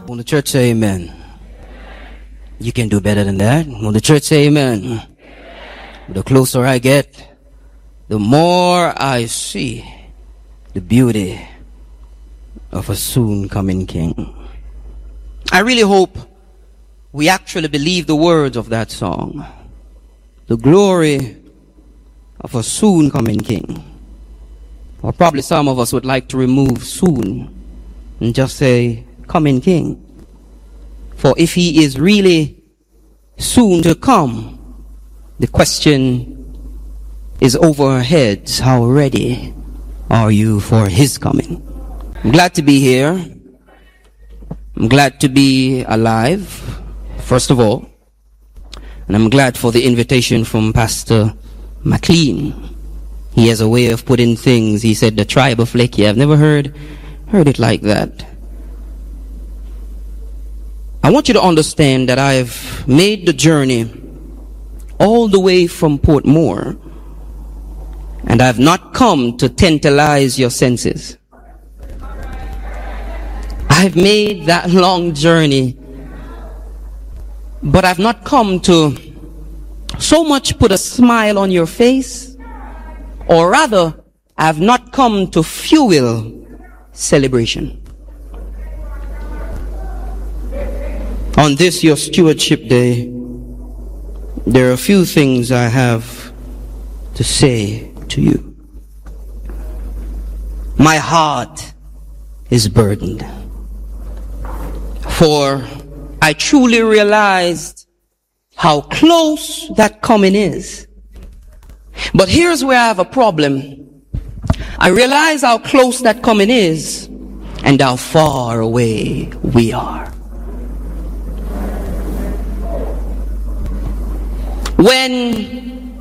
Will the church say amen? You can do better than that. Will the church say amen? The closer I get, the more I see the beauty of a soon coming King. I really hope we actually believe the words of that song. The glory of a soon coming King. Or probably some of us would like to remove soon and just say coming King. For if he is really soon to come, the question is over our heads: how ready are you for his coming? I'm glad to be here. I'm glad to be alive, first of all. And I'm glad for the invitation from Pastor McLean. He has a way of putting things. He said the tribe of Lecky. I've never heard it like that. I want you to understand that I've made the journey all the way from Portmore, and I've not come to tantalize your senses. I've made that long journey, but I've not come to so much put a smile on your face, or rather, I've not come to fuel celebration. On this, your stewardship day, there are a few things I have to say to you. My heart is burdened, for I truly realized how close that coming is. But here's where I have a problem. I realize how close that coming is and how far away we are. When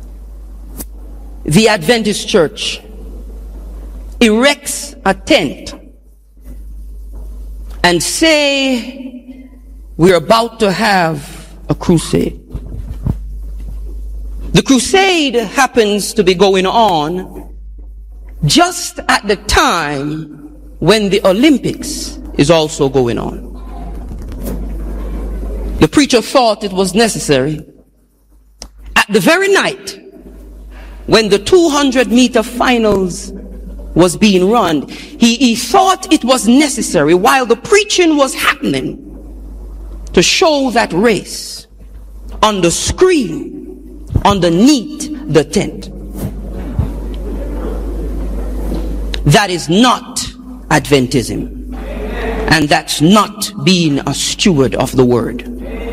the Adventist Church erects a tent and say we're about to have a crusade, the crusade happens to be going on just at the time when the Olympics is also going on. The preacher thought it was necessary at the very night when the 200-meter finals was being run, he thought it was necessary while the preaching was happening to show that race on the screen underneath the tent. That is not Adventism, and that's not being a steward of the word.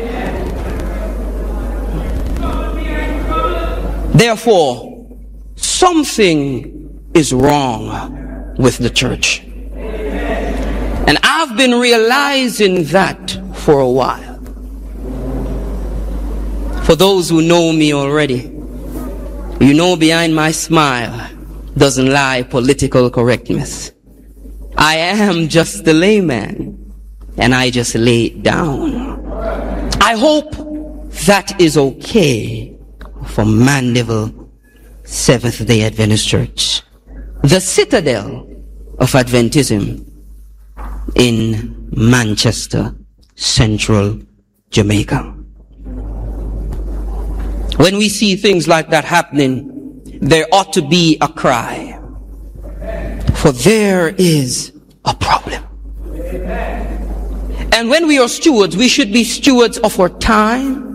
Therefore, something is wrong with the church. And I've been realizing that for a while. For those who know me already, you know behind my smile doesn't lie political correctness. I am just a layman, and I just lay it down. I hope that is okay for Mandeville Seventh-day Adventist Church, the citadel of Adventism in Manchester, Central Jamaica. When we see things like that happening, there ought to be a cry, for there is a problem. And when we are stewards, we should be stewards of our time,